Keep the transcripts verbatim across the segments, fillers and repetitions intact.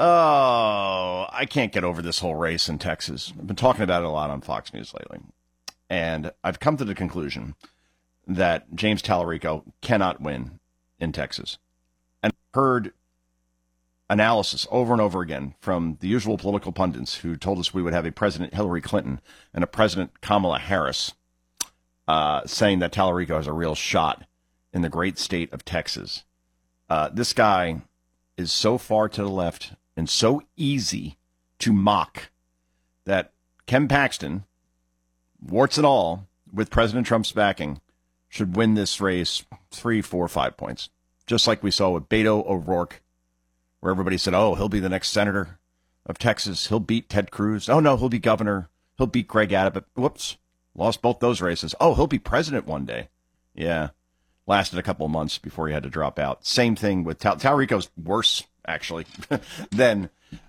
Oh, I can't get over this whole race in Texas. I've been talking about it a lot on Fox News lately. And I've come to the conclusion that James Tallarico cannot win in Texas. And I've heard analysis over and over again from the usual political pundits who told us we would have a President Hillary Clinton and a President Kamala Harris uh, saying that Tallarico has a real shot in the great state of Texas. Uh, this guy is so far to the left and so easy to mock that Ken Paxton, warts and all, with President Trump's backing, should win this race three, four, five points. Just like we saw with Beto O'Rourke, where everybody said, oh, he'll be the next senator of Texas. He'll beat Ted Cruz. Oh, no, he'll be governor. He'll beat Greg Abbott. Whoops, lost both those races. Oh, he'll be president one day. Yeah, lasted a couple of months before he had to drop out. Same thing with Tal- Tallarico's worse, actually, than,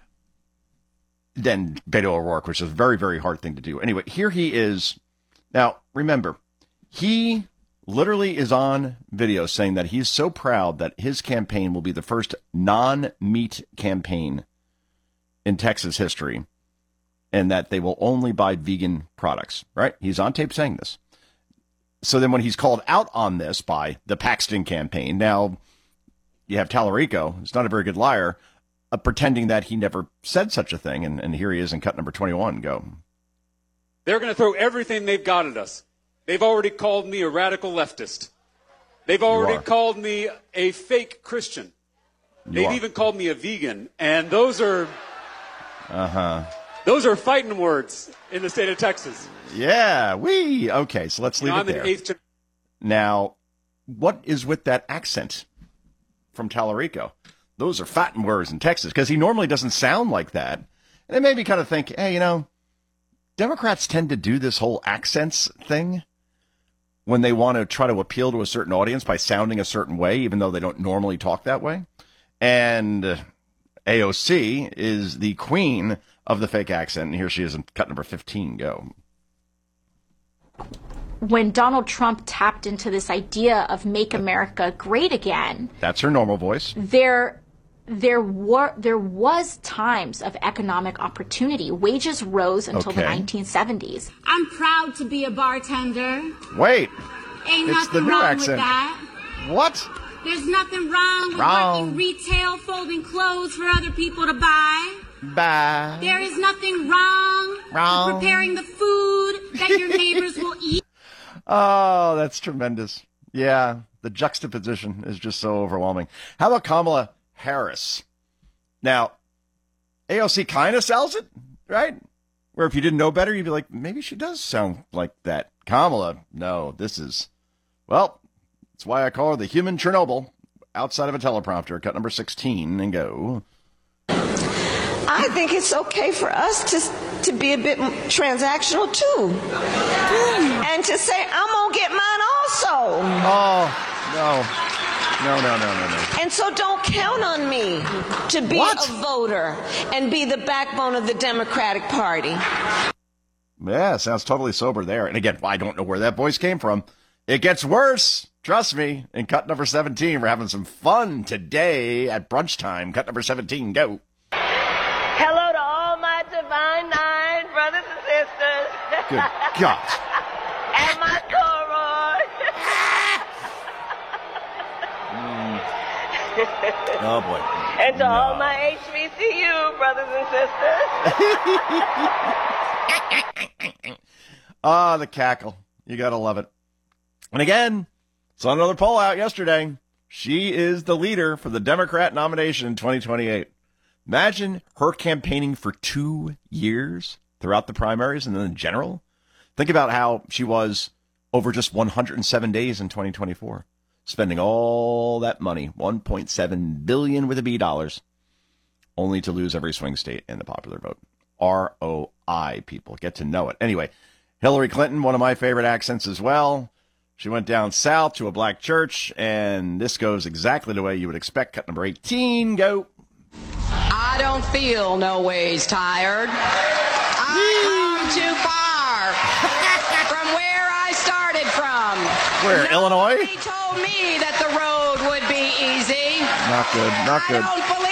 than Beto O'Rourke, which is a very, very hard thing to do. Anyway, here he is. Now, remember, he literally is on video saying that he's so proud that his campaign will be the first non-meat campaign in Texas history and that they will only buy vegan products, right? He's on tape saying this. So then when he's called out on this by the Paxton campaign, now you have Tallarico, who's not a very good liar, uh, pretending that he never said such a thing. And, and here he is in cut number twenty-one. Go. They're going to throw everything they've got at us. They've already called me a radical leftist. They've already called me a fake Christian. You They've are. even called me a vegan. And those are Uh-huh. those are fighting words in the state of Texas. Yeah, we. Okay, so let's You leave know, it I'm an there. eighth gen- Now, what is with that accent from Tallarico? Those are fighting words in Texas, because he normally doesn't sound like that. And it made me kind of think, hey, you know, Democrats tend to do this whole accents thing when they want to try to appeal to a certain audience by sounding a certain way, even though they don't normally talk that way. And uh, A O C is the queen of the fake accent. And here she is in cut number fifteen. Go. When Donald Trump tapped into this idea of make America great again, That's her normal voice. there there were there was times of economic opportunity. Wages rose until the Okay. nineteen seventies. I'm proud to be a bartender. Wait. Ain't It's the nothing new wrong accent. with that. What? There's nothing wrong with Wrong. working retail, folding clothes for other people to buy. Bye. There is nothing wrong, Wrong. with preparing the food that your neighbors will eat. Oh, that's tremendous. Yeah, the juxtaposition is just so overwhelming. How about Kamala Harris? Now, A O C kind of sells it, right? Where if you didn't know better, you'd be like, maybe she does sound like that. Kamala, no, this is, well, that's why I call her the human Chernobyl outside of a teleprompter. Cut number sixteen and go. I think it's okay for us to to be a bit transactional too, and to say I'm gonna get mine also. Oh, no, no, no, no, no, no. And so don't count on me to be What? a voter and be the backbone of the Democratic Party. Yeah, sounds totally sober there. And again, I don't know where that voice came from. It gets worse. Trust me. In cut number seventeen, we're having some fun today at brunch time. Cut number seventeen, go. Hello to all my divine nine brothers and sisters. Good God. And my chorus. Oh, boy. And to No. all my H B C U brothers and sisters. Ah, the cackle. You got to love it. And again, saw another poll out yesterday. She is the leader for the Democrat nomination in twenty twenty-eight. Imagine her campaigning for two years throughout the primaries and then in general. Think about how she was over just one hundred seven days in twenty twenty-four, spending all that money, one point seven billion dollars with a B dollars, only to lose every swing state in the popular vote. R O I, people. Get to know it. Anyway, Hillary Clinton, one of my favorite accents as well. She went down south to a black church, and this goes exactly the way you would expect. Cut number eighteen, go. I don't feel no ways tired. I've come too far from where I started from. Where, Illinois? Nobody told me that the road would be easy. Not good, not good. I don't believe